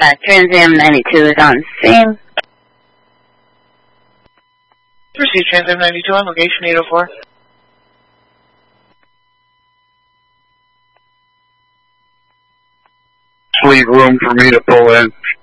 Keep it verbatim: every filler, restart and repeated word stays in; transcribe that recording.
Uh, Trans Am ninety-two is on scene. Proceed, Trans Am ninety-two on location eight oh four. Leave room for me to pull in.